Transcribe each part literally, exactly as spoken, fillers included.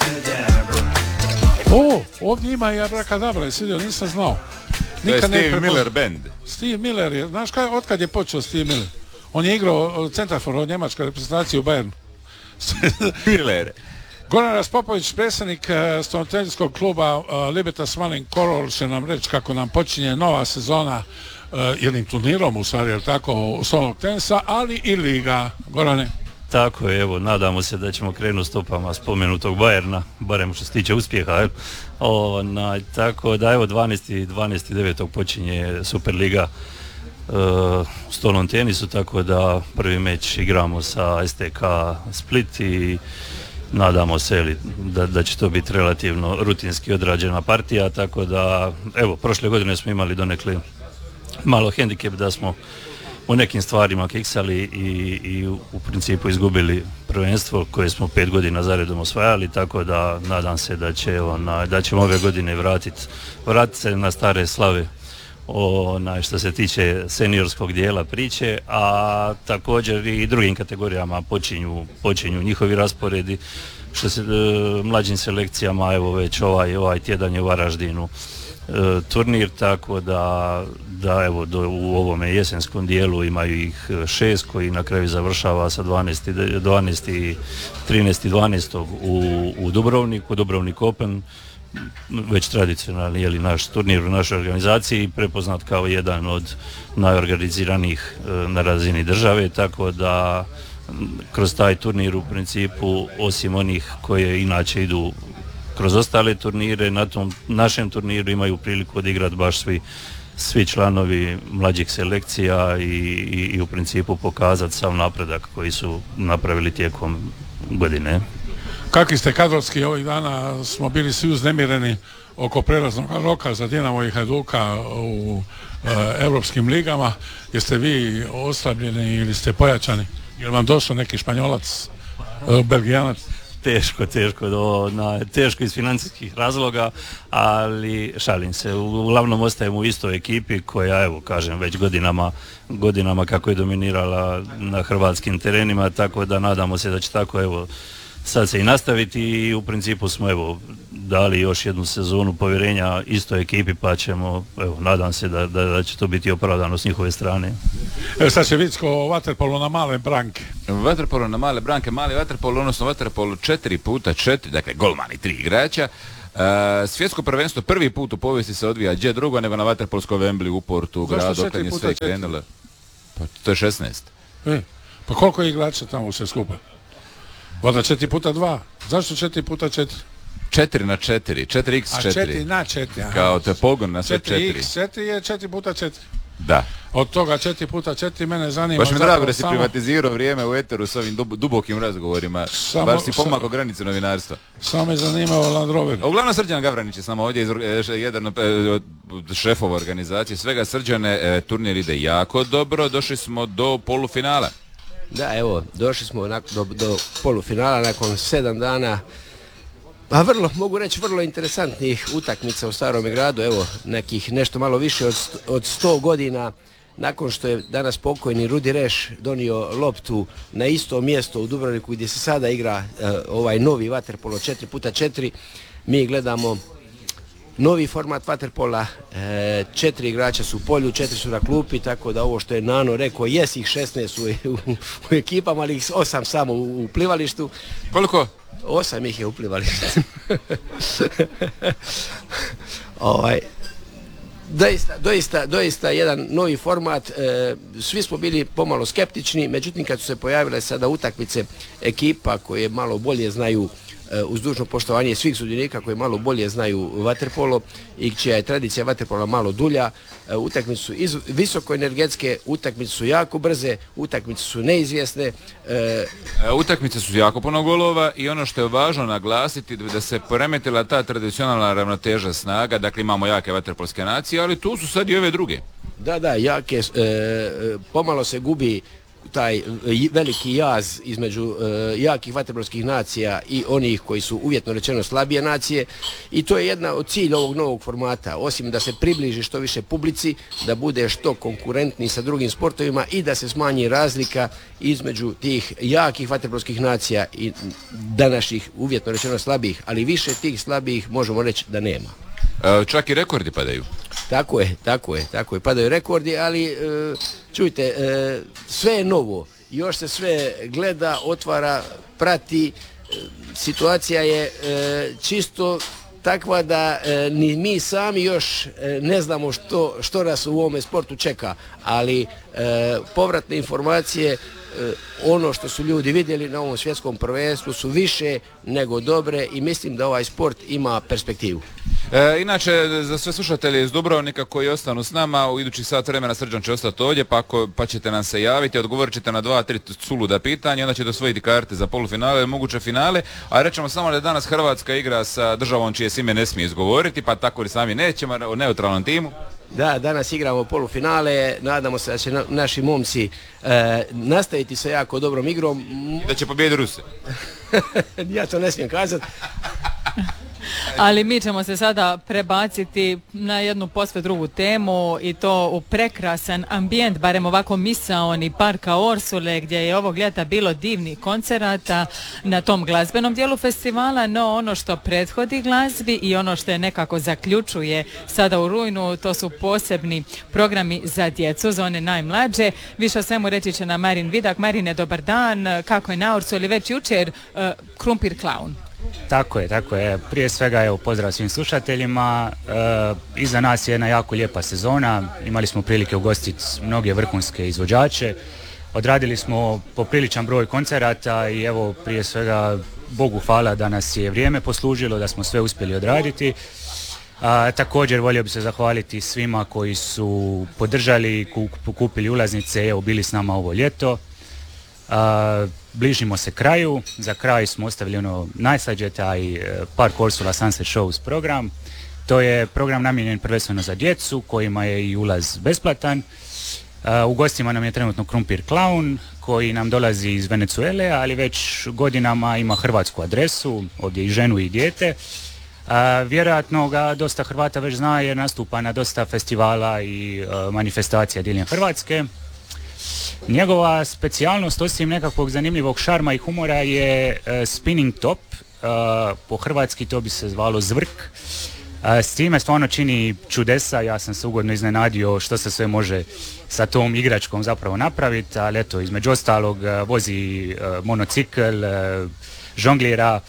O, ovdje ima i Abracadabra, jesi vidio, nisam znao. To je Steve Miller Band. Steve Miller je, znaš kaj, otkad je počeo Steve Miller? On je igrao centarfor od njemačke reprezentacije u Bayernu. Miller. Goran Raspopović, predsjednik uh, stolnotenisskog kluba uh, Libertas Malin Korol, će nam reći kako nam počinje nova sezona uh, jednim turnirom, u stvari, jel tako, stolnog tenisa, ali i liga. Gorane? Tako je, evo, nadamo se da ćemo krenuti stopama spomenutog Bayerna, barem što se tiče uspjeha, jel? Ona, tako da, evo, dvanaesti devetog počinje Superliga uh, u stolnom tenisu, tako da prvi meč igramo sa S T K Split i nadamo se li, da, da će to biti relativno rutinski odrađena partija, tako da, evo, prošle godine smo imali donekle malo hendikep da smo u nekim stvarima kiksali i, i u, u principu izgubili prvenstvo koje smo pet godina zaredom osvajali, tako da nadam se da, će, ona, da ćemo ove godine vratiti vratit se na stare slave onaj, što se tiče seniorskog dijela priče, a također i drugim kategorijama počinju, počinju njihovi rasporedi, što se e, mlađim selekcijama, evo već ovaj, ovaj tjedan je u Varaždinu e, turnir, tako da, da evo do, u ovome jesenskom dijelu imaju ih šest koji na kraju završava sa dvanaest, dvanaest, trinaest i dvanaest u, u Dubrovniku, Dubrovnik Open, već tradicionalni je li naš turnir u našoj organizaciji, prepoznat kao jedan od najorganiziranijih e, na razini države, tako da kroz taj turnir u principu, osim onih koje inače idu kroz ostale turnire, na tom našem turniru imaju priliku odigrati baš svi svi članovi mlađih selekcija i, i, i u principu pokazati sav napredak koji su napravili tijekom godine. Kakvi ste kadrovski ovih dana, smo bili svi uznemireni oko prelaznog roka za Dinamo i Hajduka u e, europskim ligama. Jeste vi oslabljeni ili ste pojačani? Je li vam došao neki Španjolac, e, Belgijanac? Teško, teško, do, na, teško iz financijskih razloga, ali šalim se, uglavnom ostajemo u istoj ekipi koja, evo, kažem, već godinama, godinama kako je dominirala na hrvatskim terenima, tako da nadamo se da će tako, evo, sad se i nastaviti i u principu smo, evo, dali još jednu sezonu povjerenja istoj ekipi, pa ćemo, evo, nadam se da, da, da će to biti opravdano s njihove strane. Evo sad će Vicko vaterpolo na male branke. Vaterpolo na male branke, mali vaterpolo, odnosno vaterpolo četiri puta četiri, dakle golmani, tri igrača. Uh, svjetsko prvenstvo prvi put u povijesti se odvija gdje drugo nego na vaterpolskoj Wembley u Portu, gradu, kad je sve krenulo. Pa to je šesnaest. E, pa koliko je igrača tamo sve skupa? Voda četiri puta dva. Zašto četiri puta četiri? četiri na četiri, četiri iks četiri. A četiri na četiri. Aha. Kao to je pogon na sve četiri. četiri iks četiri je četiri puta četiri. Da. Od toga četiri puta četiri mene zanima. Baš mi drago da si samo privatizirao vrijeme u eteru s ovim dub, dubokim razgovorima. Samo, Baš si pomakao granice novinarstva. Samo me zanimao Land Rover. Uglavnom Srđan Gavranić je samo ovdje, iz, jedan od šefova organizacije. Svega Srđane, turnir ide jako dobro. Došli smo do polufinala. Da, evo, došli smo do, do polufinala nakon sedam dana, a vrlo, mogu reći, vrlo interesantnih utakmica u Starome gradu, evo, nekih nešto malo više od, od sto godina nakon što je danas pokojni Rudi Reš donio loptu na isto mjesto u Dubrovniku gdje se sada igra uh, ovaj novi vaterpolo četiri puta četiri, mi gledamo novi format vaterpola, e, četiri igrača su u polju, četiri su na klupi, tako da ovo što je Nano rekao, jes ih šesnaest u, u, u ekipama, ali ih osam samo u, u plivalištu. Koliko? Osam ih je u plivalištu. ovaj, doista, doista, doista jedan novi format, e, svi smo bili pomalo skeptični, međutim kad su se pojavile sada utakmice ekipa koje malo bolje znaju, uz dužno poštovanje svih sudionika koji malo bolje znaju vaterpolo i čija je tradicija vaterpola malo dulja, utakmice su iz, visokoenergetske, utakmice su jako brze, utakmice su neizvjesne. E... Utakmice su jako puno golova i ono što je važno naglasiti da se poremetila ta tradicionalna ravnoteža snaga, dakle imamo jake vaterpolske nacije, ali tu su sad i ove druge. Da, da, jake, e, pomalo se gubi taj veliki jaz između uh, jakih vaterpolskih nacija i onih koji su uvjetno rečeno slabije nacije i to je jedna od cilja ovog novog formata, osim da se približi što više publici, da bude što konkurentniji sa drugim sportovima i da se smanji razlika između tih jakih vaterpolskih nacija i današnjih uvjetno rečeno slabijih, ali više tih slabijih možemo reći da nema. E, čak i rekordi padaju. Tako je, tako je, tako je, padaju rekordi, ali e, čujte, e, sve je novo, još se sve gleda, otvara, prati, e, situacija je e, čisto takva da e, ni mi sami još e, ne znamo što, što nas u ovome sportu čeka, ali e, povratne informacije, e, ono što su ljudi vidjeli na ovom svjetskom prvenstvu su više nego dobre i mislim da ovaj sport ima perspektivu. E, inače, za sve slušatelje iz Dubrovnika koji ostanu s nama, u idućih sat vremena Srđan će ostati ovdje, pa, ako, pa ćete nam se javiti, odgovorit ćete na dva, tri suluda pitanja, onda ćete osvojiti karte za polufinale, moguće finale, a rećemo samo da danas Hrvatska igra sa državom čije se ime ne smije izgovoriti, pa tako li sami nećemo, o neutralnom timu. Da, danas igramo polufinale, nadamo se da će na, naši momci e, nastaviti sa jako dobrom igrom. I da će pobijediti Ruse. Ja to ne smijem kazati. Ali mi ćemo se sada prebaciti na jednu posve drugu temu i to u prekrasan ambijent, barem ovako misaoni parka Orsule gdje je ovog ljeta bilo divnih koncerata na tom glazbenom dijelu festivala, no ono što prethodi glazbi i ono što je nekako zaključuje sada u rujnu, to su posebni programi za djecu, za one najmlađe. Više o svemu reći će nam Marin Vidak. Marine, dobar dan, kako je na Orsuli već jučer uh, Krumpir klaun? Tako je, tako je. Prije svega evo pozdrav svim slušateljima. E, iza nas je jedna jako lijepa sezona. Imali smo prilike ugostiti mnoge vrhunske izvođače. Odradili smo popriličan broj koncerata i evo prije svega Bogu hvala da nas je vrijeme poslužilo, da smo sve uspjeli odraditi. A, također volio bi se zahvaliti svima koji su podržali, kupili ulaznice, evo bili s nama ovo ljeto. A, bližimo se kraju, za kraj smo ostavili ono najslađe, taj uh, Park Orsula Sunset Shows program. To je program namijenjen prvenstveno za djecu, kojima je i ulaz besplatan. Uh, u gostima nam je trenutno Krumpir klaun, koji nam dolazi iz Venezuele, ali već godinama ima hrvatsku adresu, ovdje i ženu i dijete. Uh, vjerojatno ga dosta Hrvata već zna jer nastupa na dosta festivala i uh, manifestacija diljem Hrvatske. Njegova specijalnost, osim nekakvog zanimljivog šarma i humora, je uh, spinning top, uh, po hrvatski to bi se zvalo zvrk. Uh, s time stvarno čini čudesa, ja sam se ugodno iznenadio što se sve može sa tom igračkom zapravo napraviti, ali eto, između ostalog uh, vozi uh, monocikl, uh, žonglira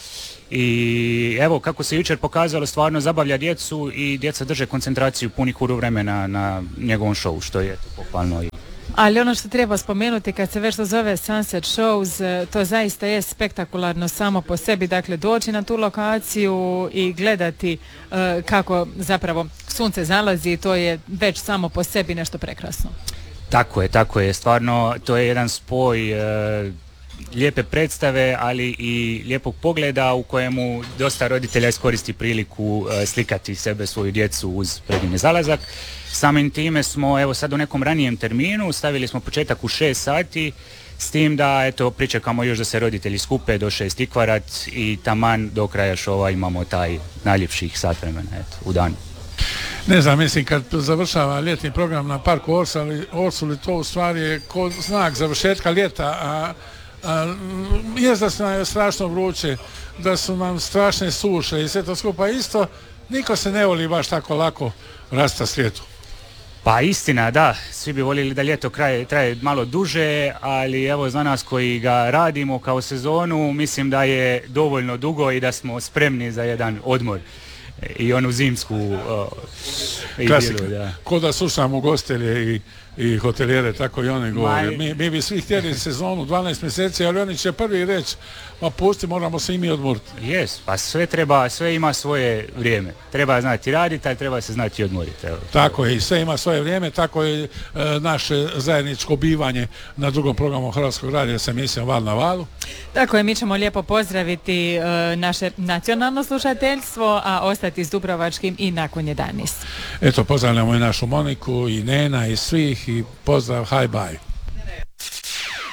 i evo kako se jučer pokazalo, stvarno zabavlja djecu i djeca drže koncentraciju punih huru vremena na njegovom showu, što je pohvalno. Ali ono što treba spomenuti kad se već to zove Sunset Shows, to zaista je spektakularno samo po sebi, dakle doći na tu lokaciju i gledati uh, kako zapravo sunce zalazi, to je već samo po sebi nešto prekrasno. Tako je, tako je, stvarno to je jedan spoj uh, lijepe predstave, ali i lijepog pogleda u kojemu dosta roditelja iskoristi priliku uh, slikati sebe, svoju djecu uz predivni zalazak. Samim time smo evo sad u nekom ranijem terminu, stavili smo početak u šest sati, s tim da eto pričekamo još da se roditelji skupe do šest i kvart i taman do kraja šova imamo taj najljepših sat vremena eto, u danu. Ne znam, mislim kad završava ljetni program na parku Orsuli, Orsuli to u stvari je kod znak završetka ljeta, a, a je da su nam strašno vruće, da su nam strašne suše i sve to skupa isto, niko se ne voli baš tako lako rasta svijetu. Pa istina, da, svi bi voljeli da ljeto traje, traje malo duže, ali evo za nas koji ga radimo kao sezonu, mislim da je dovoljno dugo i da smo spremni za jedan odmor i onu zimsku uh, klasika, da. Ko da slušamo gostelje i, i hotelijere, tako i oni govore. Mi, mi bi svi htjeli sezonu dvanaest mjeseci, ali oni će prvi reći, ma pusti, moramo se i mi odmoriti. Jes, pa sve treba, sve ima svoje vrijeme. Treba znati raditi, ali treba se znati odmoriti. Evo. Tako je, i sve ima svoje vrijeme, tako je e, naše zajedničko bivanje na drugom programu Hrvatskog radija sa emisijom Val na valu. Tako je, mi ćemo lijepo pozdraviti e, naše nacionalno slušateljstvo, a ostati s Dubrovačkim i nakon jedanaest. Eto, pozdravljamo i našu Moniku i Nena i svih i pozdrav, hi bye.